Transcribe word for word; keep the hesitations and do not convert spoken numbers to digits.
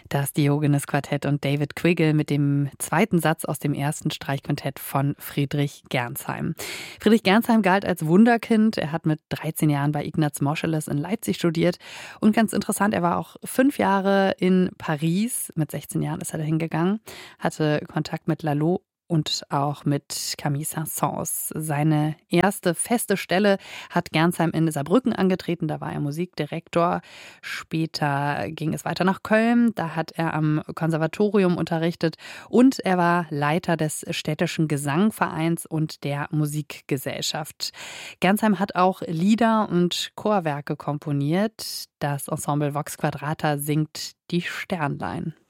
Das Diogenes-Quartett und David Quiggle mit dem zweiten Satz aus dem ersten Streichquintett von Friedrich Gernsheim. Friedrich Gernsheim galt als Wunderkind. Er hat mit dreizehn Jahren bei Ignaz Moscheles in Leipzig studiert. Und ganz interessant, er war auch fünf Jahre in Paris. Mit sechzehn Jahren ist er dahin gegangen, hatte Kontakt mit Lalo und auch mit Camille Saint-Saëns. Seine erste feste Stelle hat Gernsheim in Saarbrücken angetreten, da war er Musikdirektor. Später ging es weiter nach Köln, da hat er am Konservatorium unterrichtet und er war Leiter des städtischen Gesangvereins und der Musikgesellschaft. Gernsheim hat auch Lieder und Chorwerke komponiert. Das Ensemble Vox Quadrata singt Die Sternlein.